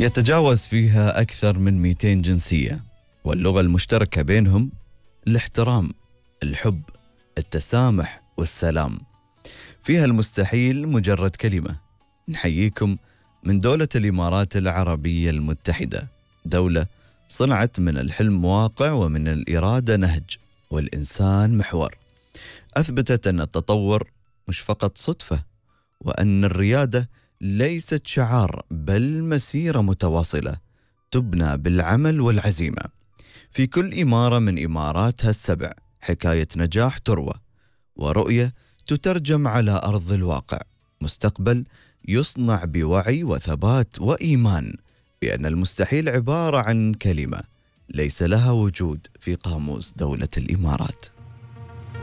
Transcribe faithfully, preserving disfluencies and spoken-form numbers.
يتجاوز فيها أكثر من مئتين جنسية، واللغة المشتركة بينهم الاحترام، الحب، التسامح والسلام. فيها المستحيل مجرد كلمة. نحييكم من دولة الإمارات العربية المتحدة، دولة صنعت من الحلم واقع ومن الإرادة نهج والإنسان محور. أثبتت أن التطور مش فقط صدفة، وأن الريادة ليست شعار بل مسيرة متواصلة تبنى بالعمل والعزيمة. في كل إمارة من إماراتها السبع حكاية نجاح تروى، ورؤية تترجم على أرض الواقع، مستقبل يصنع بوعي وثبات وإيمان بأن المستحيل عبارة عن كلمة ليس لها وجود في قاموس دولة الإمارات.